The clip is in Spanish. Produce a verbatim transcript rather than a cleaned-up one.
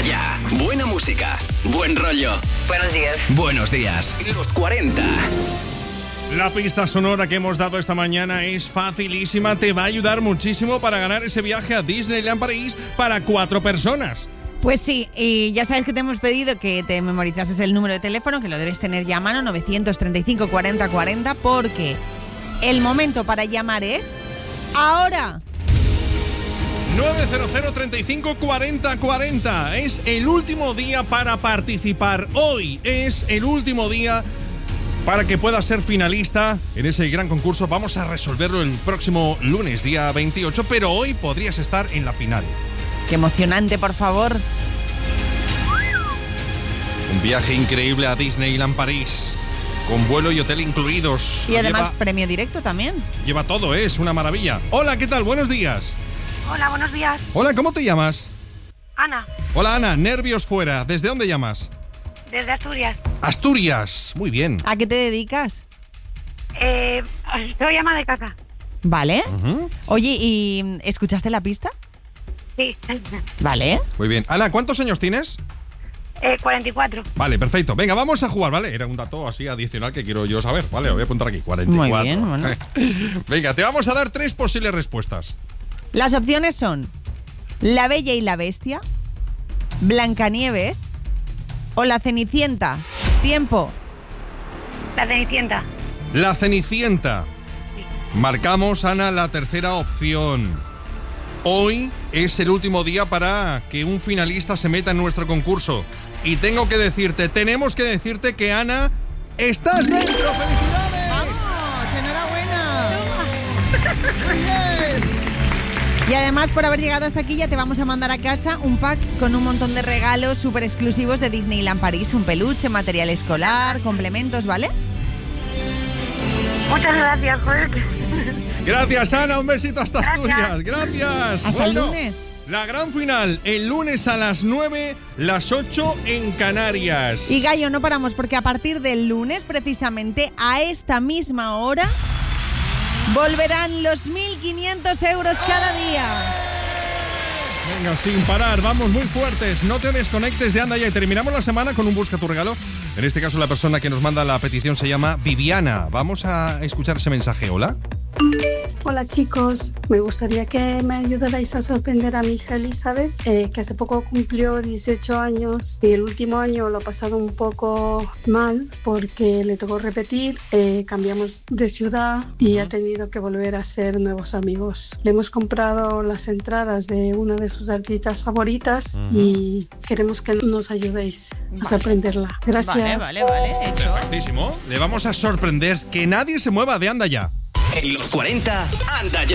ya. Buena música, buen rollo. Buenos días. Buenos días. Los cuarenta. La pista sonora que hemos dado esta mañana es facilísima. Te va a ayudar muchísimo para ganar ese viaje a Disneyland París para cuatro personas. Pues sí, y ya sabes que te hemos pedido que te memorizases el número de teléfono, que lo debes tener ya a mano, novecientos treinta y cinco cuarenta cuarenta, porque el momento para llamar es ahora. nueve cero cero, treinta y cinco, cuarenta, cuarenta. Es el último día para participar. Hoy es el último día para que puedas ser finalista en ese gran concurso. Vamos a resolverlo el próximo lunes, día veintiocho, pero hoy podrías estar en la final. Qué emocionante, por favor. Un viaje increíble a Disneyland París, con vuelo y hotel incluidos. Y además lleva, premio directo también. Lleva todo, es una maravilla. Hola, ¿qué tal? Buenos días. Hola, buenos días. Hola, ¿cómo te llamas? Ana. Hola, Ana, nervios fuera. ¿Desde dónde llamas? Desde Asturias. Asturias, muy bien. ¿A qué te dedicas? Eh, soy ama de casa. Vale. Uh-huh. Oye, ¿y escuchaste la pista? Sí. Vale. Muy bien. Ana, ¿cuántos años tienes? Eh, cuarenta y cuatro. Vale, perfecto. Venga, vamos a jugar, ¿vale? Era un dato así adicional que quiero yo saber. Vale, lo voy a apuntar aquí. cuarenta y cuatro. Muy bien, bueno. Venga, te vamos a dar tres posibles respuestas. Las opciones son La Bella y la Bestia, Blancanieves o La Cenicienta. Tiempo. La Cenicienta. La Cenicienta. Marcamos, Ana, la tercera opción. Hoy es el último día para que un finalista se meta en nuestro concurso. Y tengo que decirte, tenemos que decirte que, Ana, estás dentro. ¡Felicidades! ¡Vamos! ¡Enhorabuena! ¡Muy bien! Y además, por haber llegado hasta aquí, ya te vamos a mandar a casa un pack con un montón de regalos súper exclusivos de Disneyland París. Un peluche, material escolar, complementos, ¿vale? Muchas gracias, joder. Gracias, Ana. Un besito hasta Gracias. Asturias. Gracias. Hasta bueno, el lunes. La gran final, el lunes a las nueve, las ocho en Canarias. Y Gallo, no paramos porque a partir del lunes, precisamente a esta misma hora, volverán los mil quinientos euros cada día. Venga, sin parar, vamos muy fuertes. No te desconectes de Anda Ya. Y terminamos la semana con un Busca tu Regalo. En este caso, la persona que nos manda la petición se llama Viviana. Vamos a escuchar ese mensaje. Hola. Hola chicos, me gustaría que me ayudarais a sorprender a mi hija Elizabeth, eh, que hace poco cumplió dieciocho años y el último año lo ha pasado un poco mal porque le tocó repetir, eh, cambiamos de ciudad y ha tenido que volver a hacer nuevos amigos. Le hemos comprado las entradas de una de sus artistas favoritas uh-huh. y queremos que nos ayudéis a sorprenderla. Gracias. Vale, vale, vale, hecho. Perfectísimo. Le vamos a sorprender, que nadie se mueva de Anda Ya. En los cuarenta, Anda Ya.